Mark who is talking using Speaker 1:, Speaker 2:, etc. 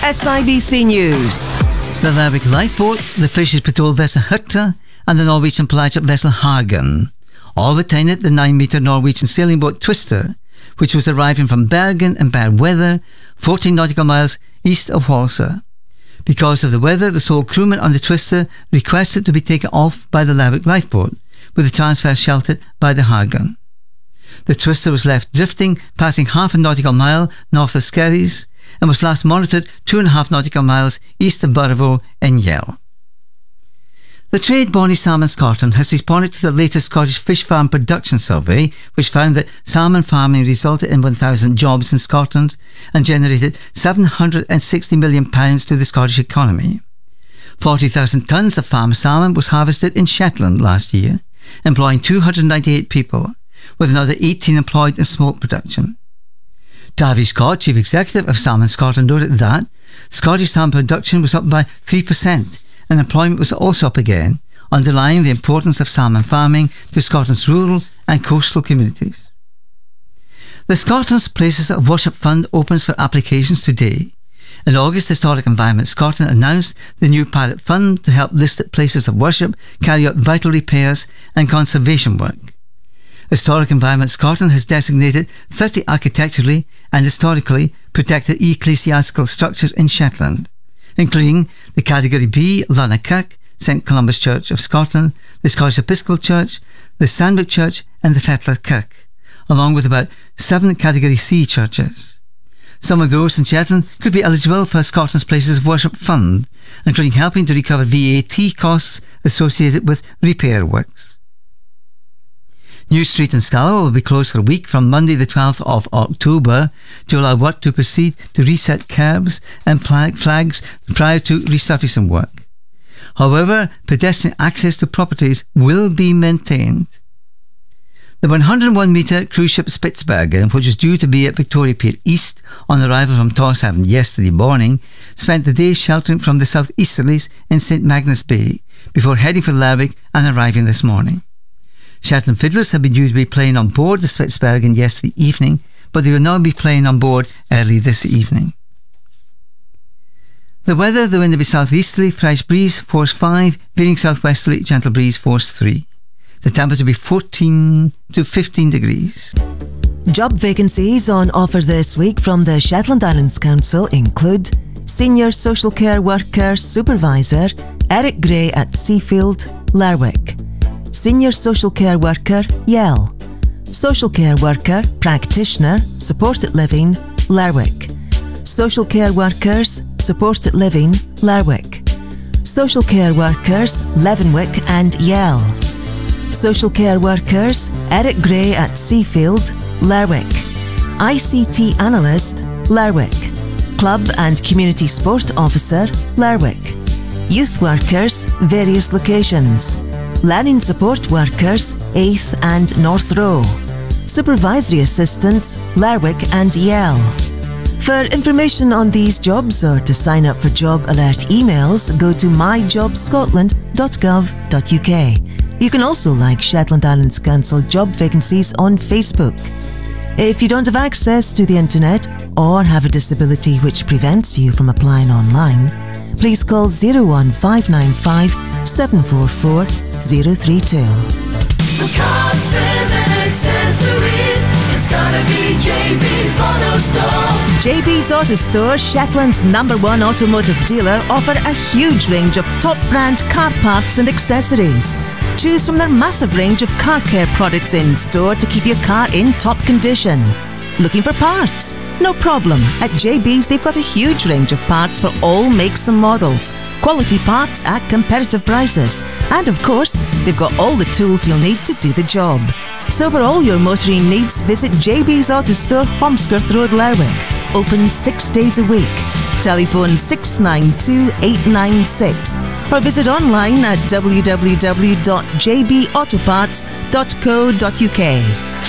Speaker 1: SIBC News.
Speaker 2: The Lerwick lifeboat, the Fisheries Patrol vessel Herta, and the Norwegian pelagic vessel Hagen all attended the 9-metre Norwegian sailing boat Twister, which was arriving from Bergen in bad weather, 14 nautical miles east of Walser. Because of the weather, the sole crewman on the Twister requested to be taken off by the Lerwick lifeboat, with the transfer sheltered by the Hagen. The Twister was left drifting, passing half a nautical mile north of Skerries, and was last monitored 2.5 nautical miles east of Burvo in Yell. The Trade Bonnie Salmon Scotland has responded to the latest Scottish Fish Farm Production Survey, which found that salmon farming resulted in 1,000 jobs in Scotland and generated £760 million to the Scottish economy. 40,000 tonnes of farm salmon was harvested in Shetland last year, employing 298 people, with another 18 employed in smoke production. Davy Scott, Chief Executive of Salmon Scotland, noted that Scottish salmon production was up by 3%, and employment was also up again, underlying the importance of salmon farming to Scotland's rural and coastal communities. The Scotland's Places of Worship Fund opens for applications today. In August, Historic Environment Scotland announced the new pilot fund to help listed places of worship carry out vital repairs and conservation work. Historic Environment Scotland has designated 30 architecturally and historically protected ecclesiastical structures in Shetland, including the Category B Lana Kirk, St Columba's Church of Scotland, the Scottish Episcopal Church, the Sandwick Church and the Fettler Kirk, along with about 7 Category C churches. Some of those in Shetland could be eligible for Scotland's Places of Worship Fund, including helping to recover VAT costs associated with repair works. New Street in Scala will be closed for a week from Monday the 12th of October to allow work to proceed to reset curbs and flags prior to resurfacing work. However, pedestrian access to properties will be maintained. The 101-metre cruise ship Spitsbergen, which was due to be at Victoria Pier East on arrival from Tórshavn yesterday morning, spent the day sheltering from the southeasterlies in St Magnus Bay before heading for Lerwick and arriving this morning. Shetland Fiddlers had been due to be playing on board the Spitsbergen yesterday evening, but they will now be playing on board early this evening. The weather, the wind will be southeasterly, fresh breeze, force 5, veering southwesterly, gentle breeze, force 3. The temperature will be 14 to 15 degrees.
Speaker 3: Job vacancies on offer this week from the Shetland Islands Council include Senior Social Care Worker Supervisor Eric Gray at Seafield, Lerwick. Senior Social Care Worker, Yell. Social Care Worker, Practitioner, Supported Living, Lerwick. Social Care Workers, Supported Living, Lerwick. Social Care Workers, Levenwick and Yell. Social Care Workers, Eric Gray at Seafield, Lerwick. ICT Analyst, Lerwick. Club and Community Sport Officer, Lerwick. Youth Workers, various locations. Learning Support Workers, 8th and North Row. Supervisory Assistants, Lerwick and Yell. For information on these jobs or to sign up for job alert emails, go to myjobscotland.gov.uk. You can also like Shetland Islands Council job vacancies on Facebook. If you don't have access to the internet or have a disability which prevents you from applying online, please call 01595 744 032.
Speaker 4: For cars, spares and accessories, it's gotta be JB's Auto Store.
Speaker 3: JB's Auto Store, Shetland's #1 automotive dealer, offer a huge range of top brand car parts and accessories. Choose from their massive range of car care products in store to keep your car in top condition. Looking for parts? No problem. At JB's they've got a huge range of parts for all makes and models. Quality parts at competitive prices. And of course, they've got all the tools you'll need to do the job. So for all your motoring needs, visit JB's Auto Store, Holmskirth Road, Lerwick. Open 6 days a week. Telephone 692 896 or visit online at www.jbautoparts.co.uk.